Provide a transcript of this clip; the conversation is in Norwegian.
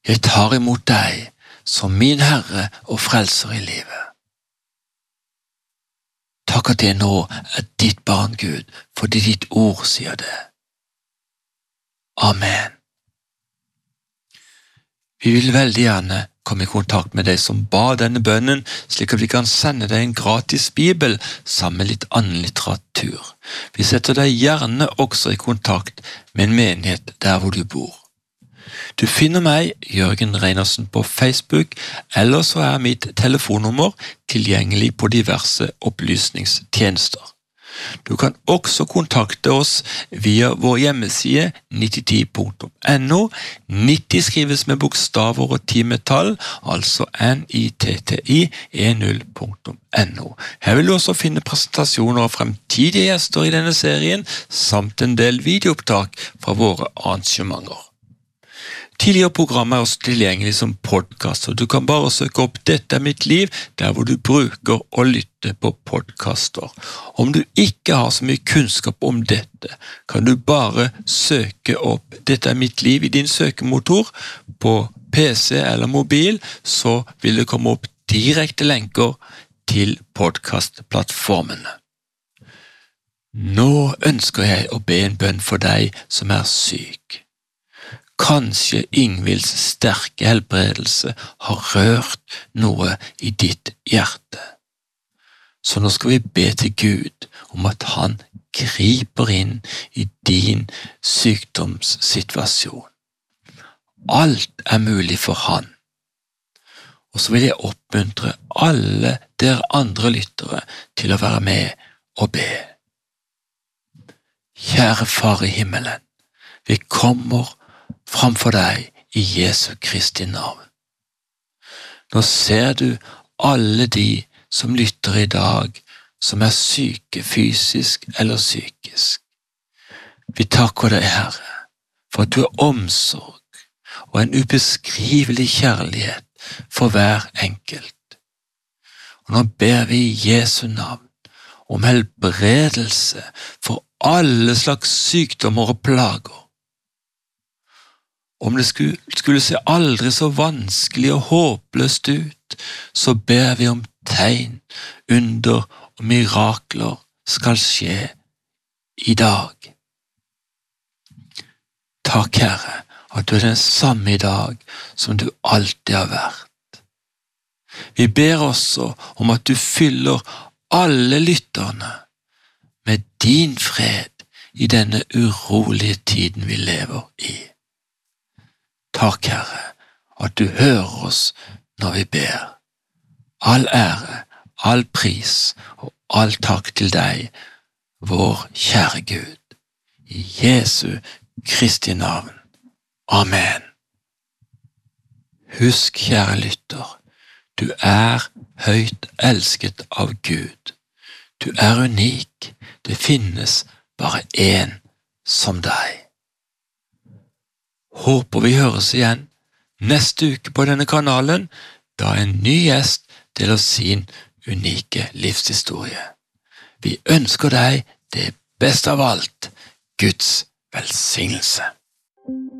Jeg tar imot deg som min Herre og Frelser i livet. Takk at jeg nå ditt barn, Gud, fordi ditt ord sier det. Amen. Vi vil veldig gjerne komme i kontakt med deg som ba denne bønnen, slik at vi kan sende deg en gratis bibel sammen med litt annen litteratur. Vi setter deg gjerne også i kontakt med en menighet der hvor du bor. Du finner meg, Jørgen Reinersen, på Facebook, eller så mitt telefonnummer tilgjengelig på diverse opplysningstjenester. Du kan også kontakte oss via vår hjemmeside 9010.no. 90 skrives med bokstaver og 10 med tall, altså nitti10.no. Her vil du også finne presentasjoner av fremtidige gjester i denne serien, samt en del videoopptak fra våre arrangementer. Tidligere programmer også tilgjengelig som podcast, og du kan bare søke opp «Dette mitt liv» der hvor du bruker å lytte på podcaster. Om du ikke har så mye kunnskap om dette, kan du bare søke opp «Dette mitt liv» i din søkemotor på PC eller mobil, så vil det komme opp direkte lenker til podcastplattformene. Nå ønsker jeg å be en bønn for deg som syk. Kanskje Ingvilds sterke helbredelse har rørt noe i ditt hjerte. Så nå skal vi be til Gud om at han griper inn i din sykdomssituasjon. Alt mulig for han. Og så vil jeg oppmuntre alle dere andre lyttere til å være med og be. Kjære Far i himmelen, vi kommer framfor deg i Jesu Kristi navn. Nå ser du alle de som lytter i dag, som syke fysisk eller psykisk. Vi takker deg, Herre, for at du har omsorg og en ubeskrivelig kjærlighet for hver enkelt. Og nå ber vi i Jesu navn om helbredelse for alle slags sykdommer og plager. Om det skulle se aldri så vanskelig og håpløst ut, så ber vi om tegn, under og mirakler skal skje i dag. Takk, Herre, at du den samme i dag som du alltid har vært. Vi ber også om at du fyller alle lytterne med din fred i denne urolige tiden vi lever i. Takk, Herre, at du hører oss når vi ber. All ære, all pris og all takk til deg, vår kjære Gud. I Jesu Kristi navn. Amen. Husk, kjære lytter, du høyt elsket av Gud. Du unik. Det finnes bare en som deg. Håper vi høres igjen neste uke på denne kanalen, da en ny gjest deler sin unike livshistorie. Vi ønsker deg det beste av alt, Guds velsignelse.